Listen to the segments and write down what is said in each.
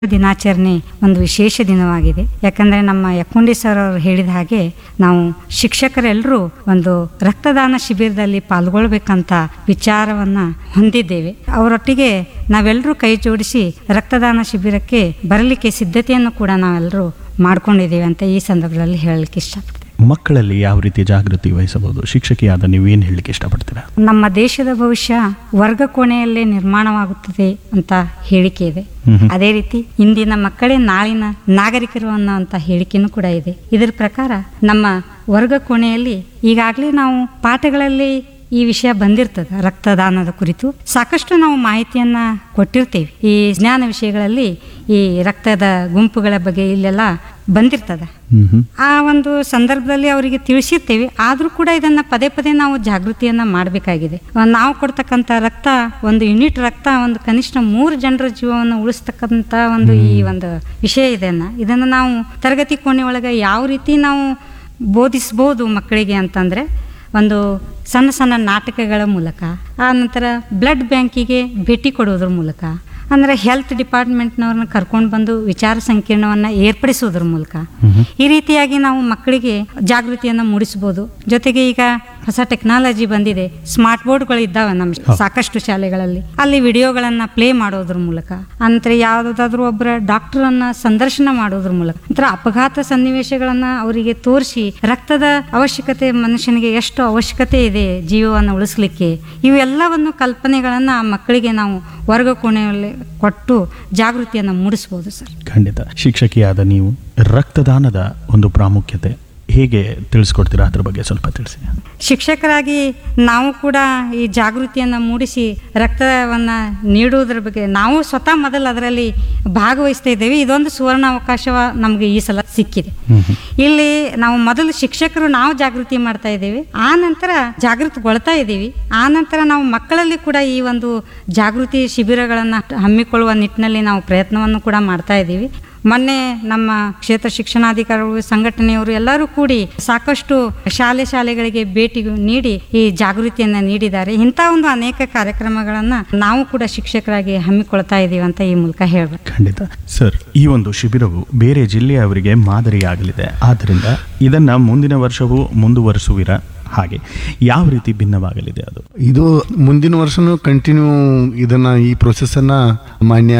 ದಿನಾಚರಣೆ ಒಂದು ವಿಶೇಷ ದಿನವಾಗಿದೆ. ಯಾಕಂದರೆ ನಮ್ಮ ಯಕ್ಕುಂಡಿ ಸರ್ ಅವರು ಹೇಳಿದ ಹಾಗೆ ನಾವು ಶಿಕ್ಷಕರೆಲ್ಲರೂ ಒಂದು ರಕ್ತದಾನ ಶಿಬಿರದಲ್ಲಿ ಪಾಲ್ಗೊಳ್ಬೇಕಂತ ವಿಚಾರವನ್ನು ಹೊಂದಿದ್ದೇವೆ. ಅವರೊಟ್ಟಿಗೆ ನಾವೆಲ್ಲರೂ ಕೈ ಜೋಡಿಸಿ ರಕ್ತದಾನ ಶಿಬಿರಕ್ಕೆ ಬರಲಿಕ್ಕೆ ಸಿದ್ಧತೆಯನ್ನು ಕೂಡ ನಾವೆಲ್ಲರೂ ಮಾಡ್ಕೊಂಡಿದ್ದೇವೆ ಅಂತ ಈ ಸಂದರ್ಭದಲ್ಲಿ ಹೇಳಲಿಕ್ಕೆ ಇಷ್ಟಪಡ್ತೀನಿ. ಮಕ್ಕಳಲ್ಲಿ ಯಾವ ರೀತಿ ಜಾಗೃತಿ ವಹಿಸಬಹುದು? ಶಿಕ್ಷಕಿಯಾದ ನೀವೇನು ಹೇಳಲಿಕ್ಕೆ ಇಷ್ಟಪಡ್ತೀರಾ? ನಮ್ಮ ದೇಶದ ಭವಿಷ್ಯ ವರ್ಗ ಕೋಣೆಯಲ್ಲೇ ನಿರ್ಮಾಣವಾಗುತ್ತದೆ ಅಂತ ಹೇಳಿಕೆ ಇದೆ. ಅದೇ ರೀತಿ ಇಂದಿನ ಮಕ್ಕಳೇ ನಾಳಿನ ನಾಗರಿಕರು ಅನ್ನೋಂಥ ಹೇಳಿಕೆನೂ ಕೂಡ ಇದೆ. ಇದರ ಪ್ರಕಾರ ನಮ್ಮ ವರ್ಗ ಕೋಣೆಯಲ್ಲಿ ಈಗಾಗಲೇ ನಾವು ಪಾಠಗಳಲ್ಲಿ ಈ ವಿಷಯ ಬಂದಿರ್ತದೆ. ರಕ್ತದಾನದ ಕುರಿತು ಸಾಕಷ್ಟು ನಾವು ಮಾಹಿತಿಯನ್ನ ಕೊಟ್ಟಿರ್ತೀವಿ. ಈ ಜ್ಞಾನ ವಿಷಯಗಳಲ್ಲಿ ಈ ರಕ್ತದ ಗುಂಪುಗಳ ಬಗ್ಗೆ ಇಲ್ಲೆಲ್ಲ ಬಂದಿರ್ತದೆ. ಆ ಒಂದು ಸಂದರ್ಭದಲ್ಲಿ ಅವರಿಗೆ ತಿಳಿಸಿರ್ತೇವೆ. ಆದರೂ ಕೂಡ ಇದನ್ನ ಪದೇ ಪದೇ ನಾವು ಜಾಗೃತಿಯನ್ನ ಮಾಡಬೇಕಾಗಿದೆ. ನಾವು ಕೊಡ್ತಕ್ಕಂಥ ರಕ್ತ, ಒಂದು ಯೂನಿಟ್ ರಕ್ತ ಒಂದು ಕನಿಷ್ಠ 3 ಜನರ ಜೀವವನ್ನು ಉಳಿಸ್ತಕ್ಕಂಥ ಒಂದು ಈ ಒಂದು ವಿಷಯ ಇದನ್ನು ನಾವು ತರಗತಿ ಕೋಣೆ ಒಳಗೆ ಯಾವ ರೀತಿ ನಾವು ಬೋಧಿಸ್ಬೋದು ಮಕ್ಕಳಿಗೆ ಅಂತಂದರೆ, ಒಂದು ಸಣ್ಣ ಸಣ್ಣ ನಾಟಕಗಳ ಮೂಲಕ, ಆ ನಂತರ ಬ್ಲಡ್ ಬ್ಯಾಂಕಿಗೆ ಭೇಟಿ ಕೊಡೋದ್ರ ಮೂಲಕ, ಅಂದರೆ ಹೆಲ್ತ್ ಡಿಪಾರ್ಟ್ಮೆಂಟ್ನವ್ರನ್ನ ಕರ್ಕೊಂಡು ಬಂದು ವಿಚಾರ ಸಂಕಿರಣವನ್ನು ಏರ್ಪಡಿಸೋದ್ರ ಮೂಲಕ ಈ ರೀತಿಯಾಗಿ ನಾವು ಮಕ್ಕಳಿಗೆ ಜಾಗೃತಿಯನ್ನು ಮೂಡಿಸ್ಬೋದು. ಜೊತೆಗೆ ಈಗ ಹೊಸ ಟೆಕ್ನಾಲಜಿ ಬಂದಿದೆ, ಸ್ಮಾರ್ಟ್ ಬೋರ್ಡ್ಗಳು ಇದ್ದಾವೆ ನಮ್ಮ ಸಾಕಷ್ಟು ಶಾಲೆಗಳಲ್ಲಿ. ಅಲ್ಲಿ ವಿಡಿಯೋಗಳನ್ನು ಪ್ಲೇ ಮಾಡೋದ್ರ ಮೂಲಕ, ಅಂದರೆ ಯಾವುದಾದ್ರೂ ಒಬ್ಬರ ಡಾಕ್ಟರನ್ನು ಸಂದರ್ಶನ ಮಾಡೋದ್ರ ಮೂಲಕ, ನಂತರ ಅಪಘಾತ ಸನ್ನಿವೇಶಗಳನ್ನು ಅವರಿಗೆ ತೋರಿಸಿ ರಕ್ತದ ಅವಶ್ಯಕತೆ, ಮನುಷ್ಯನಿಗೆ ಎಷ್ಟು ಅವಶ್ಯಕತೆ ಇದೆ ಜೀವವನ್ನು ಉಳಿಸ್ಲಿಕ್ಕೆ, ಇವೆಲ್ಲವನ್ನು ಕಲ್ಪನೆಗಳನ್ನು ಆ ಮಕ್ಕಳಿಗೆ ನಾವು ವರ್ಗ ಕೋಣೆಯಲ್ಲಿ ಕೊಟ್ಟು ಜಾಗೃತಿಯನ್ನು ಮೂಡಿಸ್ಬೋದು ಸರ್. ಖಂಡಿತ. ಶಿಕ್ಷಕಿಯಾದ ನೀವು ರಕ್ತದಾನದ ಒಂದು ಪ್ರಾಮುಖ್ಯತೆ ಹೇಗೆ ತಿಳಿಸ್ಕೊಡ್ತೀರಾ? ಅದ್ರ ಬಗ್ಗೆ ಸ್ವಲ್ಪ ತಿಳಿಸಿ. ಶಿಕ್ಷಕರಾಗಿ ನಾವು ಕೂಡ ಈ ಜಾಗೃತಿಯನ್ನು ಮೂಡಿಸಿ ರಕ್ತವನ್ನು ನೀಡುವುದರ ಬಗ್ಗೆ ನಾವು ಸ್ವತಃ ಮೊದಲು ಅದರಲ್ಲಿ ಭಾಗವಹಿಸ್ತಾ ಇದ್ದೇವೆ. ಇದೊಂದು ಸುವರ್ಣ ಅವಕಾಶ ನಮಗೆ ಈ ಸಲ ಸಿಕ್ಕಿದೆ. ಇಲ್ಲಿ ನಾವು ಮೊದಲು ಶಿಕ್ಷಕರು ನಾವು ಜಾಗೃತಿ ಮಾಡ್ತಾ ಇದ್ದೇವೆ, ಆ ನಂತರ ಜಾಗೃತಿಗೊಳ್ತಾ ಇದ್ದೀವಿ. ಆ ನಂತರ ನಾವು ಮಕ್ಕಳಲ್ಲಿ ಕೂಡ ಈ ಒಂದು ಜಾಗೃತಿ ಶಿಬಿರಗಳನ್ನು ಹಮ್ಮಿಕೊಳ್ಳುವ ನಿಟ್ಟಿನಲ್ಲಿ ನಾವು ಪ್ರಯತ್ನವನ್ನು ಕೂಡ ಮಾಡ್ತಾ ಇದ್ದೀವಿ. ಮೊನ್ನೆ ನಮ್ಮ ಕ್ಷೇತ್ರ ಶಿಕ್ಷಣಾಧಿಕಾರಿಗಳು, ಸಂಘಟನೆಯವರು ಎಲ್ಲರೂ ಕೂಡಿ ಸಾಕಷ್ಟು ಶಾಲೆಗಳಿಗೆ ಭೇಟಿ ನೀಡಿ ಈ ಜಾಗೃತಿಯನ್ನು ನೀಡಿದ್ದಾರೆ. ಇಂಥ ಒಂದು ಅನೇಕ ಕಾರ್ಯಕ್ರಮಗಳನ್ನು ನಾವು ಕೂಡ ಶಿಕ್ಷಕರಾಗಿ ಹಮ್ಮಿಕೊಳ್ತಾ ಇದ್ದೀವಿ ಅಂತ ಈ ಮೂಲಕ ಹೇಳ್ಬೇಕು. ಖಂಡಿತ ಸರ್, ಈ ಒಂದು ಶಿಬಿರವು ಬೇರೆ ಜಿಲ್ಲೆಯವರಿಗೆ ಮಾದರಿಯಾಗಲಿದೆ. ಆದ್ದರಿಂದ ಇದನ್ನ ಮುಂದಿನ ವರ್ಷವೂ ಮುಂದುವರಿಸುವಿರಾ? ಹಾಗೆ ಯಾವ ರೀತಿ ಭಿನ್ನವಾಗಲಿದೆ ಅದು? ಇದು ಮುಂದಿನ ವರ್ಷನೂ ಕಂಟಿನ್ಯೂ ಇದನ್ನ ಈ ಪ್ರೊಸೆಸ್ಸನ್ನು ಮಾನ್ಯ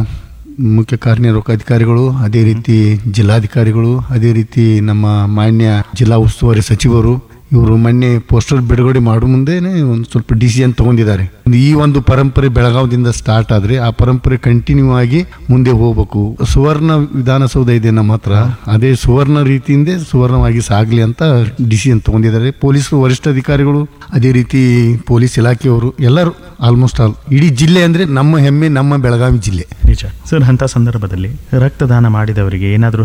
ಮುಖ್ಯ ಕಾರ್ಯನಿರ್ವಾಹಕ ಅಧಿಕಾರಿಗಳು, ಅದೇ ರೀತಿ ಜಿಲ್ಲಾಧಿಕಾರಿಗಳು, ಅದೇ ರೀತಿ ನಮ್ಮ ಮಾನ್ಯ ಜಿಲ್ಲಾ ಉಸ್ತುವಾರಿ ಸಚಿವರು ಇವರು ಮೊನ್ನೆ ಪೋಸ್ಟರ್ ಬಿಡುಗಡೆ ಮಾಡೋ ಮುಂದೆನೆ ಒಂದು ಸ್ವಲ್ಪ ಡಿಸಿಷನ್ ತಗೊಂಡಿದ್ದಾರೆ. ಈ ಒಂದು ಪರಂಪರೆ ಬೆಳಗಾವದಿಂದ ಸ್ಟಾರ್ಟ್ ಆದರೆ ಆ ಪರಂಪರೆ ಕಂಟಿನ್ಯೂ ಆಗಿ ಮುಂದೆ ಹೋಗ್ಬೇಕು. ಸುವರ್ಣ ವಿಧಾನಸೌಧ ಇದೆ ನಮ್ಮ ಹತ್ರ, ಅದೇ ಸುವರ್ಣ ರೀತಿಯಿಂದ ಸುವರ್ಣವಾಗಿ ಸಾಗಲಿ ಅಂತ ಡಿಸಿಷನ್ ತಗೊಂಡಿದ್ದಾರೆ. ಪೊಲೀಸ್ ವರಿಷ್ಠಾಧಿಕಾರಿಗಳು, ಅದೇ ರೀತಿ ಪೊಲೀಸ್ ಇಲಾಖೆಯವರು ಎಲ್ಲರೂ ಆಲ್ಮೋಸ್ಟ್ ಆಲ್ ಇಡೀ ಜಿಲ್ಲೆ ಅಂದರೆ ನಮ್ಮ ಹೆಮ್ಮೆ ನಮ್ಮ ಬೆಳಗಾವಿ ಜಿಲ್ಲೆ. ನಿಜ ಸರ್. ಅಂಥ ಸಂದರ್ಭದಲ್ಲಿ ರಕ್ತದಾನ ಮಾಡಿದವರಿಗೆ ಏನಾದರೂ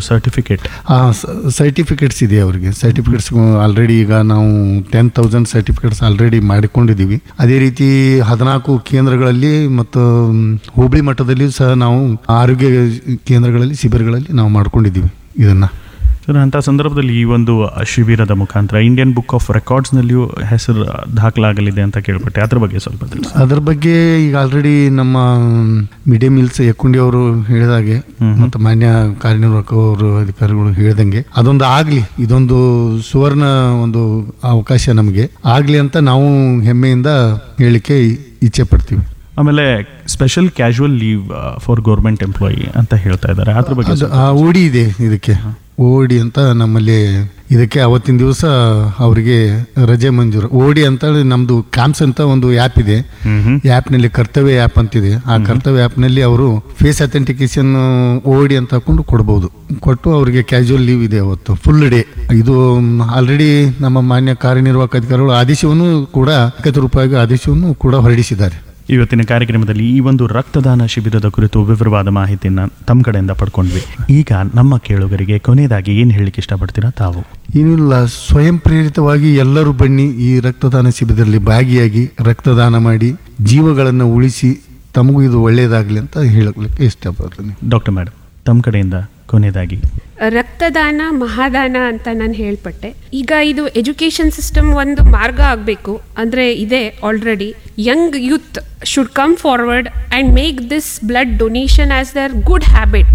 ಸರ್ಟಿಫಿಕೇಟ್ಸ್ ಇದೆ ಅವರಿಗೆ. ಸರ್ಟಿಫಿಕೇಟ್ಸ್ ಆಲ್ರೆಡಿ ಈಗ ನಾವು 10,000 ಸರ್ಟಿಫಿಕೇಟ್ಸ್ ಆಲ್ರೆಡಿ ಮಾಡಿಕೊಂಡಿದ್ದೀವಿ. ಅದೇ ರೀತಿ 14 ಕೇಂದ್ರಗಳಲ್ಲಿ ಮತ್ತು ಹೋಬಳಿ ಮಟ್ಟದಲ್ಲಿ ಸಹ ನಾವು ಆರೋಗ್ಯ ಕೇಂದ್ರಗಳಲ್ಲಿ, ಶಿಬಿರಗಳಲ್ಲಿ ನಾವು ಮಾಡ್ಕೊಂಡಿದ್ದೀವಿ ಇದನ್ನು. ಸರ್, ಅಂಥ ಸಂದರ್ಭದಲ್ಲಿ ಈ ಒಂದು ಶಿಬಿರದ ಮುಖಾಂತರ ಇಂಡಿಯನ್ ಬುಕ್ ಆಫ್ ರೆಕಾರ್ಡ್ಸ್ನಲ್ಲಿಯೂ ಹೆಸರು ದಾಖಲಾಗಲಿದೆ ಅಂತ ಕೇಳ್ಪಟ್ಟೆ. ಅದ್ರ ಬಗ್ಗೆ ಸ್ವಲ್ಪ ತಿಳಿಸಿ. ಅದ್ರ ಬಗ್ಗೆ ಈಗ ಆಲ್ರೆಡಿ ನಮ್ಮ ಮಿಡ್ ಡೇ ಮೀಲ್ಸ್ ಯಕ್ಕುಂಡಿ ಅವರು ಹೇಳಿದಾಗೆ ಮತ್ತು ಮಾನ್ಯ ಕಾರ್ಯನಿರ್ವಾಹಕ ಅವರು ಅಧಿಕಾರಿಗಳು ಹೇಳಿದಂಗೆ ಅದೊಂದು ಆಗಲಿ, ಇದೊಂದು ಸುವರ್ಣ ಒಂದು ಅವಕಾಶ ನಮಗೆ ಆಗಲಿ ಅಂತ ನಾವು ಹೆಮ್ಮೆಯಿಂದ ಹೇಳಿಕೆ ಇಚ್ಛೆ ಪಡ್ತೀವಿ. ಆಮೇಲೆ special casual leave for government employee ಅಂತ ಹೇಳ್ತಾ ಇದ್ದಾರೆ. ಅದ್ರ ಬಗ್ಗೆ ಓಡಿ ಇದೆ, ಇದಕ್ಕೆ ಓಡಿ ಅಂತ ನಮ್ಮಲ್ಲಿ ಇದಕ್ಕೆ ಅವತ್ತಿನ ದಿವಸ ಅವರಿಗೆ ರಜೆ ಮಂಜೂರು. ಓಡಿ ಅಂತ ನಮ್ದು ಕ್ಯಾಂಪ್ಸ್ ಅಂತ ಒಂದು ಆ್ಯಪ್ ಇದೆ. ಆ್ಯಪ್ನಲ್ಲಿ ಕರ್ತವ್ಯ ಆ್ಯಪ್ ಅಂತಿದೆ. ಆ ಕರ್ತವ್ಯ ಆ್ಯಪ್ನಲ್ಲಿ ಅವರು ಫೇಸ್ ಅಥೆಂಟಿಕೇಶನ್ ಓಡಿ ಅಂತ ಹಾಕೊಂಡು ಕೊಡ್ಬೋದು. ಕೊಟ್ಟು ಅವರಿಗೆ ಕ್ಯಾಶುವಲ್ ಲೀವ್ ಇದೆ ಅವತ್ತು ಫುಲ್ ಡೇ. ಇದು ಆಲ್ರೆಡಿ ನಮ್ಮ ಮಾನ್ಯ ಕಾರ್ಯನಿರ್ವಾಹಕ ಅಧಿಕಾರಿಗಳು ಆದೇಶವನ್ನು ಕೂಡ ₹50 ಆದೇಶವನ್ನು ಕೂಡ ಹೊರಡಿಸಿದ್ದಾರೆ. ಇವತ್ತಿನ ಕಾರ್ಯಕ್ರಮದಲ್ಲಿ ಈ ಒಂದು ರಕ್ತದಾನ ಶಿಬಿರದ ಕುರಿತು ವಿವರವಾದ ಮಾಹಿತಿಯನ್ನು ತಮ್ಮ ಕಡೆಯಿಂದ ಪಡ್ಕೊಂಡ್ವಿ. ಈಗ ನಮ್ಮ ಕೇಳುಗರಿಗೆ ಕೊನೆಯದಾಗಿ ಏನು ಹೇಳಲಿಕ್ಕೆ ಇಷ್ಟಪಡ್ತೀರಾ ತಾವು? ಏನಿಲ್ಲ, ಸ್ವಯಂ ಪ್ರೇರಿತವಾಗಿ ಎಲ್ಲರೂ ಬನ್ನಿ, ಈ ರಕ್ತದಾನ ಶಿಬಿರದಲ್ಲಿ ಭಾಗಿಯಾಗಿ ರಕ್ತದಾನ ಮಾಡಿ ಜೀವಗಳನ್ನು ಉಳಿಸಿ ತಮಗೂ ಇದು ಒಳ್ಳೆಯದಾಗಲಿ ಅಂತ ಹೇಳಲಿಕ್ಕೆ ಇಷ್ಟಪಡ್ತೀನಿ. ಡಾಕ್ಟರ್ ಮೇಡಮ್, ತಮ್ಮ ಕಡೆಯಿಂದ ಕೊನೆಯದಾಗಿ. ರಕ್ತದಾನ ಮಹಾದಾನ ಅಂತ ನಾನು ಹೇಳ್ಪಟ್ಟೆ. ಈಗ ಇದು ಎಜುಕೇಷನ್ ಸಿಸ್ಟಮ್ ಒಂದು ಮಾರ್ಗ ಆಗಬೇಕು ಅಂದರೆ ಇದೆ already. Young youth should come forward and make this blood donation as there good habit.